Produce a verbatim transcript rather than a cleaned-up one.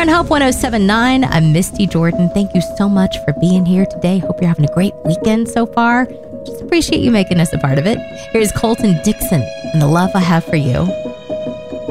on Hope one oh seven point nine. I'm Misty Jordan. Thank you so much for being here today. Hope you're having a great weekend so far. Just appreciate you making us a part of it. Here's Colton Dixon and The Love I Have for You.